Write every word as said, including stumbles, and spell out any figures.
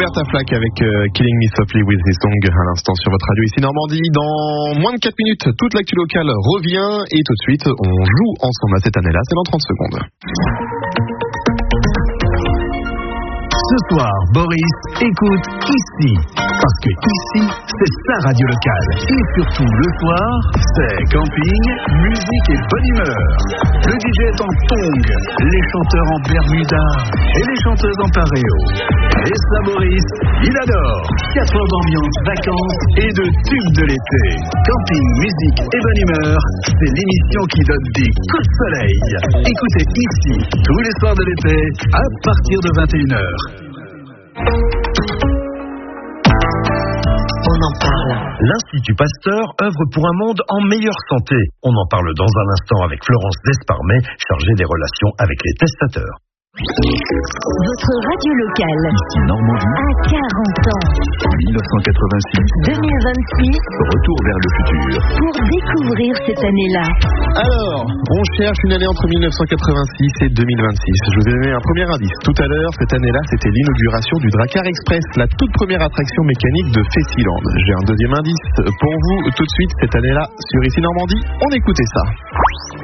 Roberta Flack avec euh, Killing Me Softly with This Song à l'instant sur votre radio ici Normandie. Dans moins de quatre minutes, toute l'actu locale revient et tout de suite, on joue ensemble à cette année-là. C'est dans trente secondes. Ce soir, Boris écoute ici. Parce que ici, c'est sa radio locale. Et surtout, le soir, c'est camping, musique et bonne humeur. Le D J est en tong, les chanteurs en bermuda et les chanteuses en pareo. Et ça, Boris, il adore. Quatre heures d'ambiance, vacances et de tubes de l'été. Camping, musique et bonne humeur, c'est l'émission qui donne des coups de soleil. Écoutez ici, tous les soirs de l'été, à partir de vingt et une heures. On en parle. L'Institut Pasteur œuvre pour un monde en meilleure santé. On en parle dans un instant avec Florence Desparmet, chargée des relations avec les testateurs. Votre radio locale. Ici Normandie. À quarante ans. dix-neuf cent quatre-vingt-six. deux mille vingt-six. Retour vers le futur. Pour découvrir cette année-là. Alors, on cherche une année entre mille neuf cent quatre-vingt-six et deux mille vingt-six. Je vous ai donné un premier indice. Tout à l'heure, cette année-là, c'était l'inauguration du Drakkar Express, la toute première attraction mécanique de Festiland. J'ai un deuxième indice pour vous tout de suite cette année-là sur Ici Normandie. On écoutait ça.